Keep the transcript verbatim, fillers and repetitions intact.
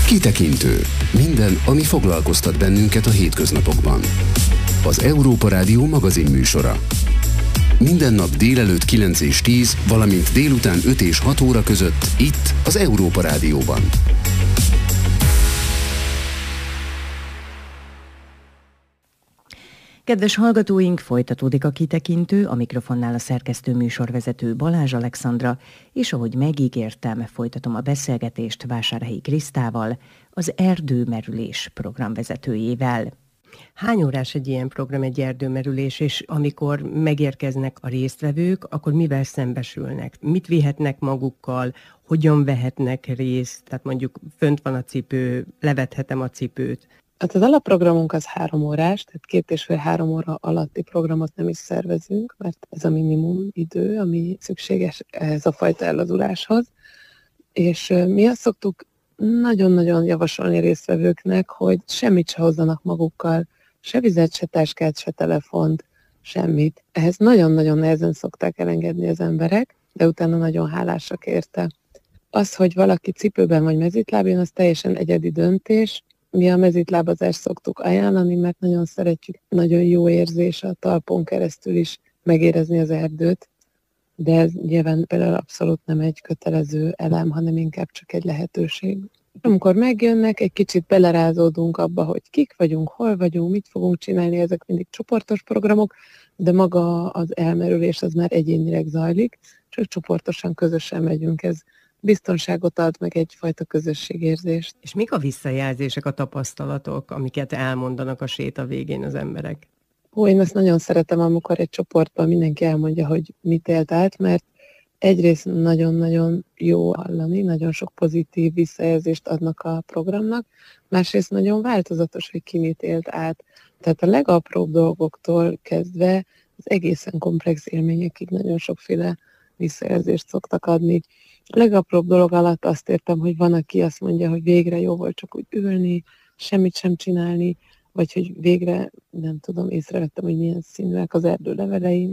Kitekintő. Minden, ami foglalkoztat bennünket a hétköznapokban. Az Európa Rádió magazin műsora. Minden nap délelőtt kilenc és tíz, valamint délután öt és hat óra között itt az Európa Rádióban. Kedves hallgatóink, folytatódik a Kitekintő, a mikrofonnál a szerkesztő műsorvezető Balázs Alexandra, és ahogy megígértem, folytatom a beszélgetést Vásárhelyi Krisztával, az Erdőmerülés programvezetőjével. Hány órás egy ilyen program, egy erdőmerülés, és amikor megérkeznek a résztvevők, akkor mivel szembesülnek? Mit vihetnek magukkal? Hogyan vehetnek részt? Tehát mondjuk fönt van a cipő, levethetem a cipőt. Hát az alapprogramunk az három órás, tehát két és fél három óra alatti programot nem is szervezünk, mert ez a minimum idő, ami szükséges ehhez a fajta ellazuláshoz. És mi azt szoktuk nagyon-nagyon javasolni résztvevőknek, hogy semmit se hozzanak magukkal, se vizet, se táskát, se telefont, semmit. Ehhez nagyon-nagyon nehezen szokták elengedni az emberek, de utána nagyon hálásak érte. Az, hogy valaki cipőben vagy mezitlábon, az teljesen egyedi döntés. Mi a mezitlábazást szoktuk ajánlani, mert nagyon szeretjük, nagyon jó érzés a talpon keresztül is megérezni az erdőt, de ez nyilván például abszolút nem egy kötelező elem, hanem inkább csak egy lehetőség. Amikor megjönnek, egy kicsit belerázódunk abba, hogy kik vagyunk, hol vagyunk, mit fogunk csinálni, ezek mindig csoportos programok, de maga az elmerülés az már egyénileg zajlik, csak csoportosan, közösen megyünk, ez biztonságot ad, meg egyfajta közösségérzést. És mik a visszajelzések, a tapasztalatok, amiket elmondanak a séta végén az emberek? Ó, én ezt nagyon szeretem, amikor egy csoportban mindenki elmondja, hogy mit élt át, mert egyrészt nagyon-nagyon jó hallani, nagyon sok pozitív visszajelzést adnak a programnak, másrészt nagyon változatos, hogy ki mit élt át. Tehát a legapróbb dolgoktól kezdve az egészen komplex élményekig nagyon sokféle visszajelzést szoktak adni. A legapróbb dolog alatt azt értem, hogy van, aki azt mondja, hogy végre jó volt csak úgy ülni, semmit sem csinálni, vagy hogy végre, nem tudom, észrevettem, hogy milyen színűek az erdő levelei.